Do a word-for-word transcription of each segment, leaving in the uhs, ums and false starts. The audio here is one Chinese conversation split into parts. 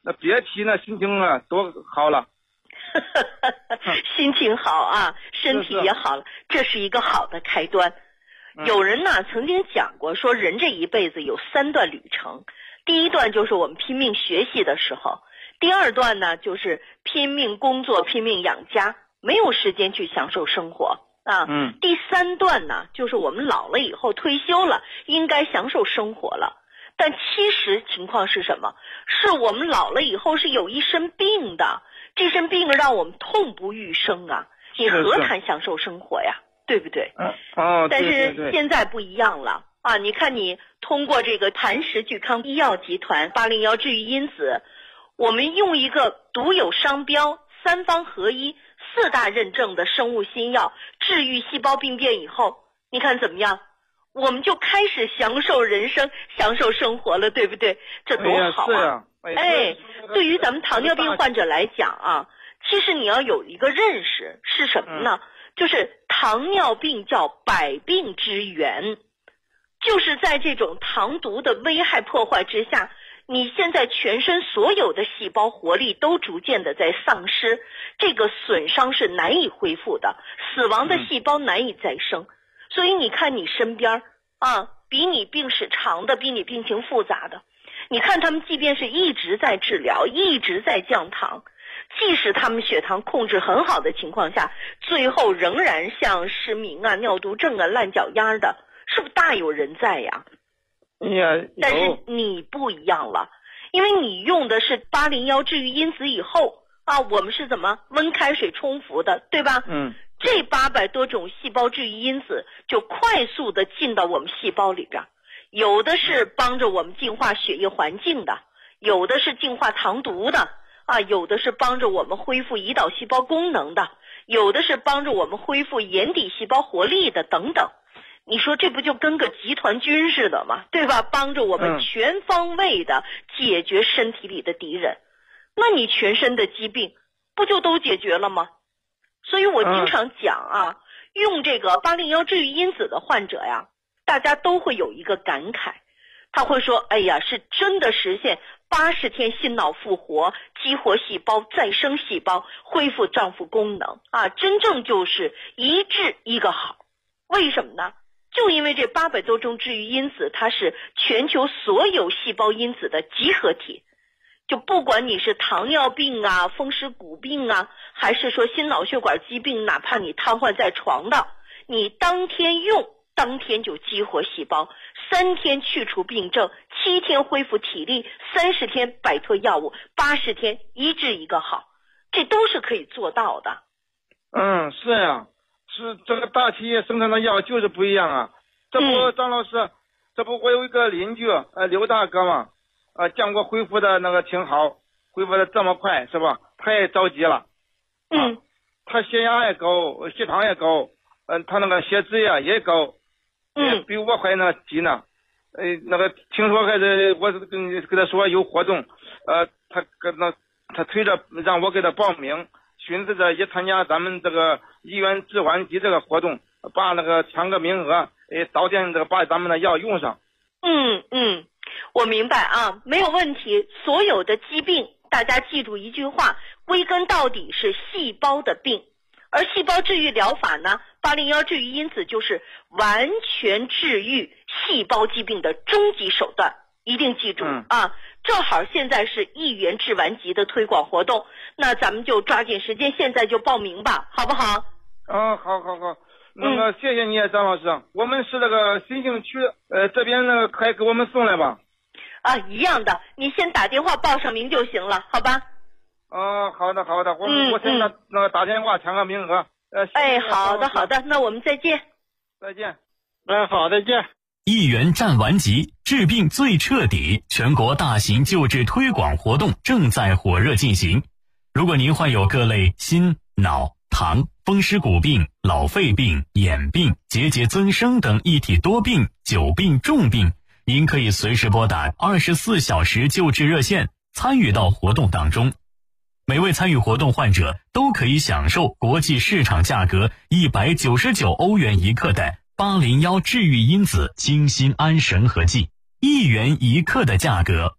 那别提那心情啊多好了。 心情好啊，身体也好了，这是一个好的开端。有人呢曾经讲过，说人这一辈子有三段旅程，第一段就是我们拼命学习的时候，第二段呢就是拼命工作拼命养家，没有时间去享受生活啊。 嗯， 第三段呢就是我们老了以后退休了，应该享受生活了。但其实情况是什么？是我们老了以后是有一身病的，这身病让我们痛不欲生啊，你何谈享受生活呀？对不对？ 嗯哦， 但是现在不一样了啊！你看，你通过这个磐石聚康医药集团八零幺治愈因子，我们用一个独有商标、三方合一、四大认证的生物新药治愈细胞病变以后，你看怎么样？我们就开始享受人生、享受生活了，对不对？这多好啊！ 哎呀，是啊， 哎，对于咱们糖尿病患者来讲啊，其实你要有一个认识是什么呢？嗯，就是糖尿病叫百病之源，就是在这种糖毒的危害破坏之下，你现在全身所有的细胞活力都逐渐的在丧失，这个损伤是难以恢复的，死亡的细胞难以再生。嗯，所以你看你身边啊，比你病史长的，比你病情复杂的，你看他们即便是一直在治疗，一直在降糖，即使他们血糖控制很好的情况下，最后仍然像失明啊、尿毒症啊、烂脚丫的，是不是大有人在呀？ 呀， 但是你不一样了，因为你用的是八零幺治愈因子以后啊，我们是怎么温开水冲服的，对吧？ 嗯， 这八百多种细胞治愈因子就快速的进到我们细胞里边，有的是帮着我们净化血液环境的，有的是净化糖毒的。啊，有的是帮着我们恢复胰岛细胞功能的，有的是帮着我们恢复眼底细胞活力的等等。你说这不就跟个集团军似的吗？对吧？帮着我们全方位的解决身体里的敌人，嗯，那你全身的疾病不就都解决了吗？所以我经常讲啊，嗯，用这个八零幺治愈因子的患者呀，大家都会有一个感慨，他会说，哎呀，是真的实现八十天心脑复活，激活细胞，再生细胞，恢复脏腑功能啊！真正就是一治一个好。为什么呢？就因为这八百多种治愈因子，它是全球所有细胞因子的集合体。就不管你是糖尿病啊、风湿骨病啊，还是说心脑血管疾病，哪怕你瘫痪在床的，你当天用，当天就激活细胞，三天去除病症，七天恢复体力，三十天摆脱药物，八十天医治一个好，这都是可以做到的。 嗯，是呀，是这个大企业生产的药就是不一样啊。这不，嗯，张老师，这不我有一个邻居，呃，刘大哥嘛，呃，降过恢复的那个挺好，恢复的这么快，是吧？他也着急了。 嗯。 啊，他血压也高，血糖也高，嗯、呃，他那个血脂呀也高。 嗯， 比我还那急呢，呃，那个听说还是我跟跟他说有活动，呃，他跟那他推着让我给他报名，寻思着也参加咱们这个医院治顽疾这个活动，把那个抢个名额，呃，早点这个把咱们的药用上。 嗯嗯，我明白啊，没有问题。所有的疾病，大家记住一句话，归根到底是细胞的病。而细胞治愈疗法呢，八零幺治愈因子就是完全治愈细胞疾病的终极手段，一定记住、 嗯、 啊！正好现在是一元治顽疾的推广活动，那咱们就抓紧时间，现在就报名吧，好不好？ 嗯，好好好，那个、嗯、谢谢你，张老师。我们是那个新兴区，呃，这边那个可以给我们送来吧？ 啊，一样的，你先打电话报上名就行了，好吧？ 哦，好的好的，我、 嗯、 我现在那个打电话抢个名额。呃， 哎，好的好的，那我们再见。 再见。嗯，好，再见。 一元战顽疾，治病最彻底，全国大型救治推广活动正在火热进行。如果您患有各类心、脑、糖、风湿骨病、老肺病、眼病、结节增生等一体多病、久病重病，您可以随时拨打二十四小时救治热线，参与到活动当中。每位参与活动患者都可以享受国际市场价格一百九十九欧元一克的八零幺治愈因子精心安神合剂，一元一克的价格。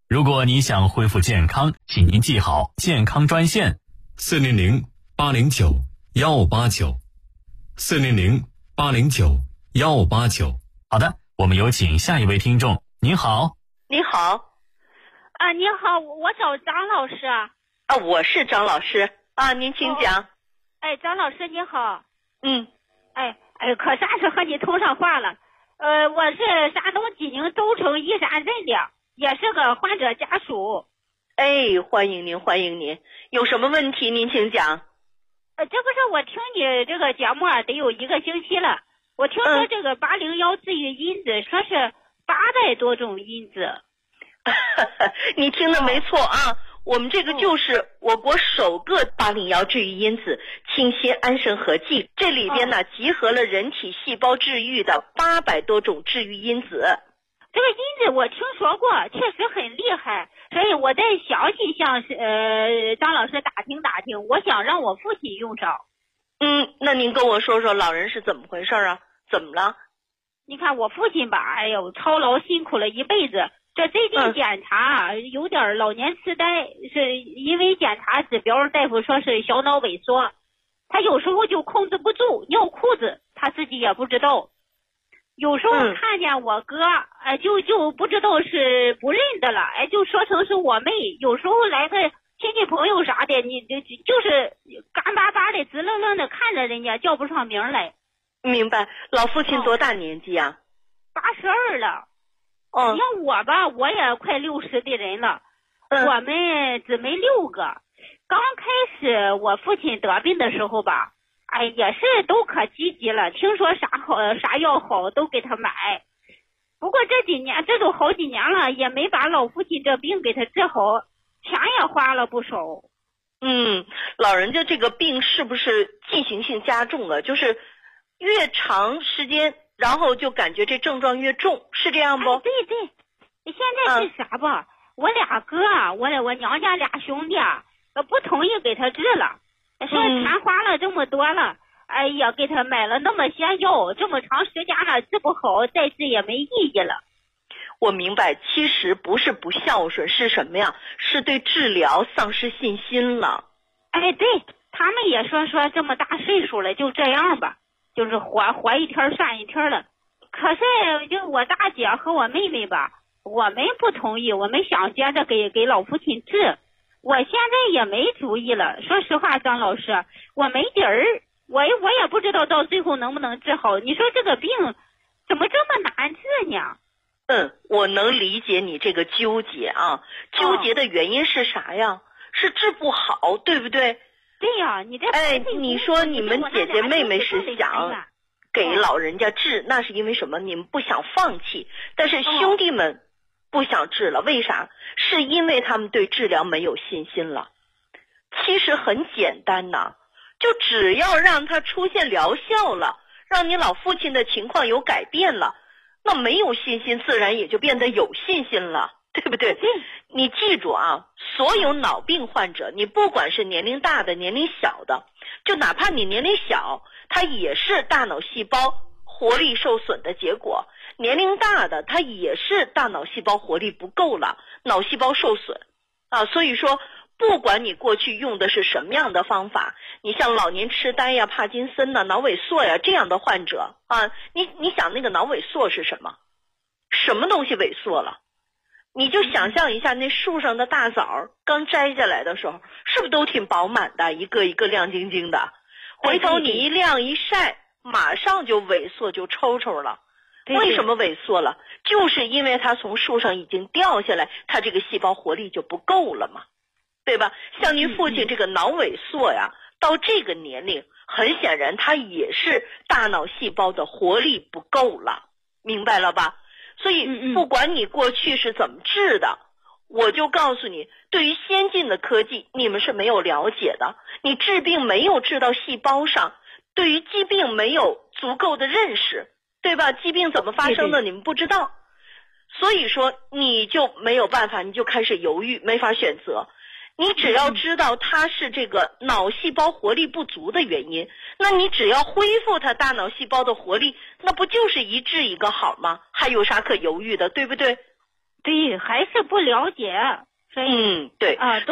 如果你想恢复健康，请您记好健康专线四零零八零九幺八九，四零零八零九幺八九。 好的，我们有请下一位听众。您好。 你好。 啊，您好，我找张老师。 啊，我是张老师啊，您请讲。 哦、哎，张老师你好。 嗯。 哎哎，可算是和你通上话了。呃，我是山东济宁州城宜山镇的，也是个患者家属。 哎，欢迎您，欢迎您。有什么问题您请讲。 呃，这不是我听你这个节目啊，得有一个星期了。我听说这个八零幺治愈因子，说是八百多种因子。 你听的没错啊，我们这个就是我国首个八零幺治愈因子清新安神合剂，这里边呢集合了人体细胞治愈的八百多种治愈因子。 这个因子我听说过，确实很厉害，所以我在详细向呃张老师打听打听，我想让我父亲用上。 嗯，那您跟我说说老人是怎么回事啊？怎么了？ 你看我父亲吧，哎呦，操劳辛苦了一辈子。这最近检查、嗯、有点老年痴呆，是因为检查指标大夫说是小脑萎缩，他有时候就控制不住尿裤子，他自己也不知道。有时候看见我哥，哎、嗯，就就不知道是不认得了，哎，就说成是我妹。有时候来个亲戚朋友啥的，你就就是干巴巴的、直愣愣的看着人家，叫不上名来。 明白。老父亲多大年纪啊？ 八十二了。 哦， 像我吧，我也快六十的人了。 嗯、 我们姊妹六个，刚开始我父亲得病的时候吧，哎，也是都可积极了，听说啥好啥药好都给他买。不过这几年，这都好几年了，也没把老父亲这病给他治好，钱也花了不少。 嗯，老人家这个病是不是进行性加重了？就是越长时间。然后就感觉这症状越重，是这样不？ 哎、对对，现在是啥吧？嗯、我俩哥，我我娘家俩兄弟啊，不同意给他治了，说钱花了这么多了，嗯、哎呀，给他买了那么些药，这么长时间了治不好，再治也没意义了。 我明白，其实不是不孝顺，是什么呀？是对治疗丧失信心了。 哎，对他们也说说这么大岁数了，就这样吧。就是活活一天算一天了，可是就我大姐和我妹妹吧，我们不同意，我们想接着给给老父亲治，我现在也没主意了。说实话，张老师，我没底儿，我我也不知道到最后能不能治好。你说这个病怎么这么难治呢？ 嗯，我能理解你这个纠结啊，纠结的原因是啥呀？哦、是治不好，对不对？ 对呀、啊，你这哎，你说你们姐姐妹妹是想给老人家治，那是因为什么？你们不想放弃，但是兄弟们不想治了，为啥？是因为他们对治疗没有信心了。其实很简单呐，就只要让他出现疗效了，让你老父亲的情况有改变了，那没有信心自然也就变得有信心了。对不对？你记住啊，所有脑病患者，你不管是年龄大的年龄小的，就哪怕你年龄小，它也是大脑细胞活力受损的结果。年龄大的它也是大脑细胞活力不够了，脑细胞受损啊。所以说不管你过去用的是什么样的方法，你像老年痴呆呀、帕金森呐、脑萎缩呀这样的患者啊，你你想那个脑萎缩是什么？什么东西萎缩了？你就想象一下，那树上的大枣刚摘下来的时候，是不是都挺饱满的，一个一个亮晶晶的？回头你一晾一晒，马上就萎缩，就抽抽了。为什么萎缩了？就是因为它从树上已经掉下来，它这个细胞活力就不够了嘛，对吧？像您父亲这个脑萎缩呀，到这个年龄，很显然他也是大脑细胞的活力不够了，明白了吧？所以不管你过去是怎么治的，我就告诉你，对于先进的科技你们是没有了解的，你治病没有治到细胞上，对于疾病没有足够的认识，对吧？疾病怎么发生的你们不知道，所以说你就没有办法，你就开始犹豫，没法选择。你只要知道它是这个脑细胞活力不足的原因，那你只要恢复它大脑细胞的活力，那不就是一治一个好吗？还有啥可犹豫的，对不对？ 对，还是不了解，所以嗯，对啊。